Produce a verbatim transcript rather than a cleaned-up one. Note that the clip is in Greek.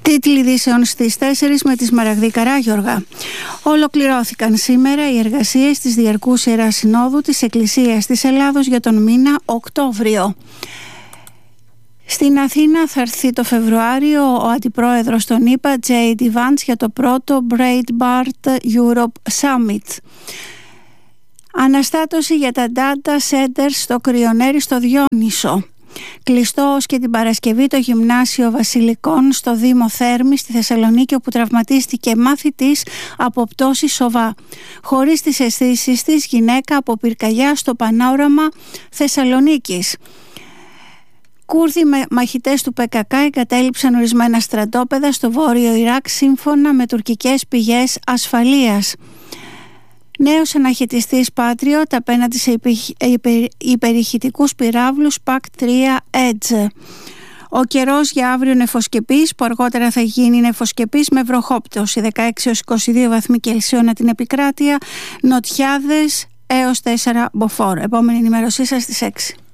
Τίτλοι ειδήσεων στις τέσσερις με τη Σμαραγδή Καράγιοργα. Ολοκληρώθηκαν σήμερα οι εργασίες της Διαρκούς Ιεράς Συνόδου της Εκκλησίας της Ελλάδος για τον μήνα Οκτώβριο. Στην Αθήνα θα έρθει το Φεβρουάριο ο αντιπρόεδρος των ΗΠΑ, τζέι ντι Vance, για το πρώτο Breitbart Europe Summit. Αναστάτωση για τα data centers στο Κρυονέρι στο Διόνυσο. Κλειστό ως και την Παρασκευή το γυμνάσιο Βασιλικών στο Δήμο Θέρμη στη Θεσσαλονίκη, όπου τραυματίστηκε μαθητής από πτώση σοβά. Χωρίς τις αισθήσεις της, γυναίκα από πυρκαγιά στο πανόραμα Θεσσαλονίκης. Κούρδοι μαχητές του πι κέι κέι εγκατέλειψαν ορισμένα στρατόπεδα στο βόρειο Ιράκ σύμφωνα με τουρκικές πηγές ασφαλείας. Νέος αναχαιτιστής Patriot απέναντι σε υπερηχητικούς πυράβλους πακ τρία Edge. Ο καιρός για αύριο νεφοσκεπής, που αργότερα θα γίνει νεφοσκεπής με βροχόπτωση, δεκαέξι έως είκοσι δύο βαθμοί Κελσίου την επικράτεια, νοτιάδες έως τέσσερα μποφόρ. Επόμενη ενημέρωσή σας στις έξι.